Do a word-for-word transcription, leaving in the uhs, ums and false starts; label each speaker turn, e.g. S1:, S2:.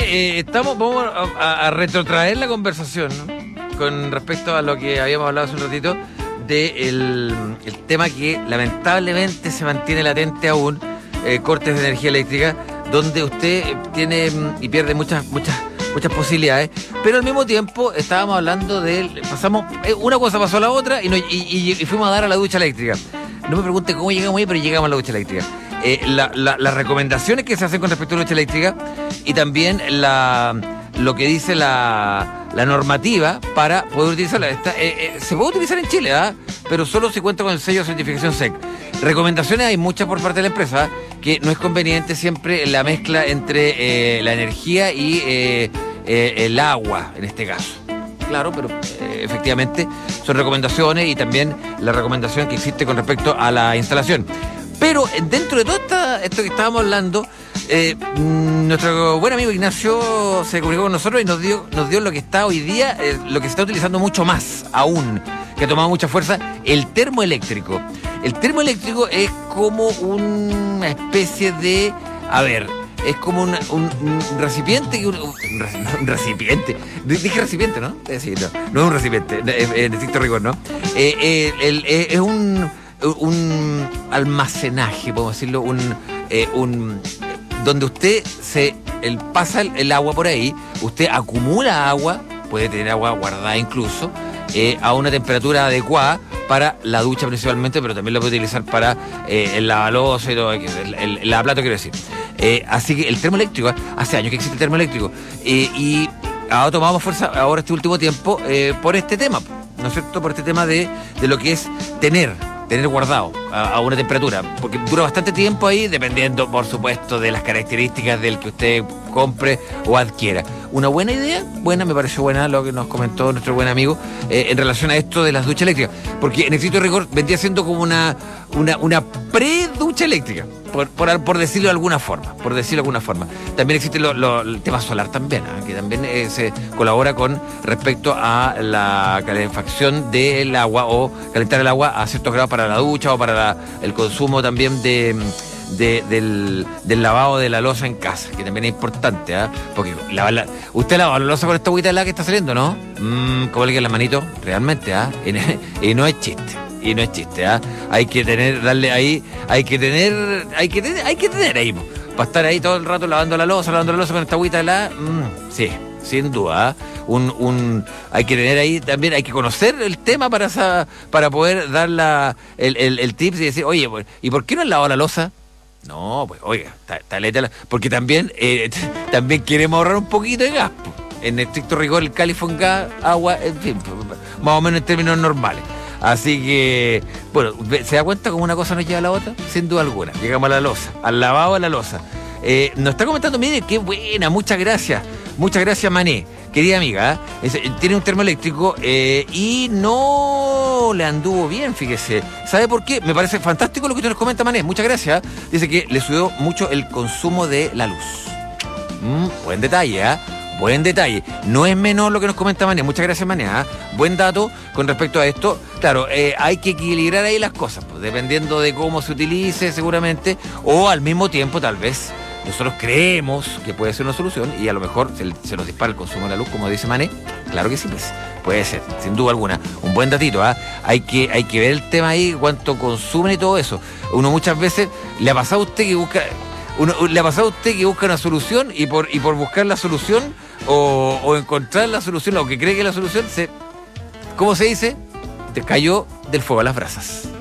S1: eh, estamos, vamos a, a retrotraer la conversación, ¿no? Con respecto a lo que habíamos hablado hace un ratito de el, el tema que lamentablemente se mantiene latente aún, eh, cortes de energía eléctrica, donde usted tiene y pierde muchas, muchas, muchas posibilidades, pero al mismo tiempo estábamos hablando de, pasamos, una cosa pasó a la otra y, no, y, y, y fuimos a dar a la ducha eléctrica. No me pregunte cómo llegamos ahí, pero llegamos a la ducha eléctrica. Eh, la, la, las recomendaciones que se hacen con respecto a la ducha eléctrica y también la, lo que dice la, la normativa para poder utilizarla. Está, eh, eh, se puede utilizar en Chile, ¿eh? Pero solo si cuenta con el sello de certificación S E C. Recomendaciones hay muchas por parte de la empresa, ¿eh? Que no es conveniente siempre la mezcla entre eh, la energía y eh, eh, el agua, en este caso. Claro, pero eh, efectivamente son recomendaciones y también la recomendación que existe con respecto a la instalación. Pero dentro de todo esta, esto que estábamos hablando, eh, nuestro buen amigo Ignacio se comunicó con nosotros y nos dio, nos dio lo que está hoy día, eh, lo que se está utilizando mucho más aún, que ha tomado mucha fuerza, el termoeléctrico. El termoeléctrico es como una especie de, a ver, es como un, un, un recipiente, que un, un recipiente, dije recipiente, ¿no? Es decir, no, no es un recipiente, en estricto rigor, ¿no? Eh, eh, el, eh, es un... un almacenaje, podemos decirlo, un, eh, un donde usted se el, pasa el, el agua por ahí, usted acumula agua, puede tener agua guardada incluso, eh, a una temperatura adecuada para la ducha principalmente, pero también la puede utilizar para eh, el lavaloza y todo, el, el, el lavaplato, quiero decir. Eh, así que el termoeléctrico, hace años que existe el termoeléctrico, eh, y ha tomado más fuerza ahora este último tiempo eh, por este tema, ¿no es cierto? Por este tema de, de lo que es tener tener guardado a, a una temperatura, porque dura bastante tiempo ahí, dependiendo, por supuesto, de las características del que usted compre o adquiera. Una buena idea, buena, me pareció buena lo que nos comentó nuestro buen amigo eh, en relación a esto de las duchas eléctricas, porque en estricto rigor vendría siendo como una, una, una pre-ducha eléctrica, por, por, por decirlo de alguna forma, por decirlo de alguna forma. También existe lo, lo, el tema solar también, ¿eh? Que también eh, se colabora con respecto a la calefacción del agua o calentar el agua a ciertos grados para la ducha o para la, el consumo también de, de, del, del lavado de la loza en casa, que también es importante, ¿eh? Porque la, la, usted lava la loza con esta agüita de la que está saliendo, ¿no? Mmm, como le queda la manito, realmente, ¿ah? ¿eh? Y, y no es chiste. Y no es chiste, ¿ah? ¿eh? Hay que tener, darle ahí, hay que tener, hay que tener, hay que tener ahí, po, para estar ahí todo el rato lavando la loza, lavando la loza con esta agüita de la, mmm, sí, sin duda, ¿eh? un, un, hay que tener ahí también, hay que conocer el tema para esa, para poder dar la, el, el, el tips y decir, oye, pues, ¿y por qué no has lavado la loza? No, pues, oiga, taleta, porque también, eh, también queremos ahorrar un poquito de gas, po. En estricto rigor el Califón gas, agua, en fin, más o menos en términos normales. Así que, bueno, ¿se da cuenta cómo una cosa nos lleva a la otra? Sin duda alguna. Llegamos a la loza, al lavado de la loza. Eh, nos está comentando, mire, qué buena, muchas gracias. Muchas gracias, Mané, querida amiga. ¿eh? Tiene un termoeléctrico eh, y no le anduvo bien, fíjese. ¿Sabe por qué? Me parece fantástico lo que usted nos comenta, Mané. Muchas gracias. Dice que le subió mucho el consumo de la luz. Mm, buen detalle, ¿ah? ¿eh? Buen detalle. No es menor lo que nos comenta Mané. Muchas gracias, Mané. ¿eh? Buen dato con respecto a esto. Claro, eh, hay que equilibrar ahí las cosas, pues, dependiendo de cómo se utilice seguramente, o al mismo tiempo tal vez nosotros creemos que puede ser una solución y a lo mejor se, se nos dispara el consumo de la luz, como dice Mané. Claro que sí, pues puede ser, sin duda alguna. Un buen datito, ¿ah? ¿eh? Hay que, hay que ver el tema ahí, cuánto consumen y todo eso. Uno muchas veces, ¿le ha pasado a usted que busca... Uno, ¿le ha pasado a usted que busca una solución y por, y por buscar la solución o, o encontrar la solución o que cree que es la solución, se, ¿cómo se dice? Te cayó del fuego a las brasas?